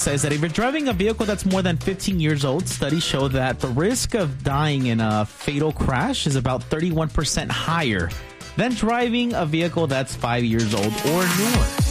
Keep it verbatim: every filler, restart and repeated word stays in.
says that if you're driving a vehicle that's more than fifteen years old, studies show that the risk of dying in a fatal crash is about thirty-one percent higher than driving a vehicle that's five years old or newer.